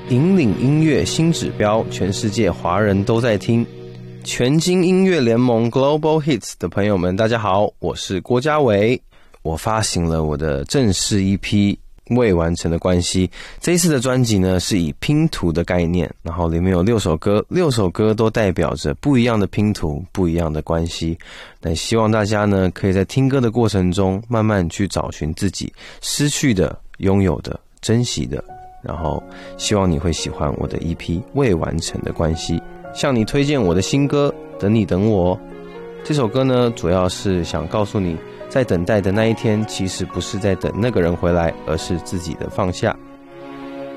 引领音乐新指标，全世界华人都在听。全金音乐联盟 Global Hits 的朋友们，大家好，我是郭家维。我发行了我的正式 EP未完成的关系。这一次的专辑呢，是以拼图的概念，然后里面有6首歌，6首歌都代表着不一样的拼图，不一样的关系。那希望大家呢，可以在听歌的过程中，慢慢去找寻自己失去的、拥有的、珍惜的。然后希望你会喜欢我的 EP 未完成的关系。向你推荐我的新歌等你等我。这首歌呢，主要是想告诉你，在等待的那一天，其实不是在等那个人回来，而是自己的放下。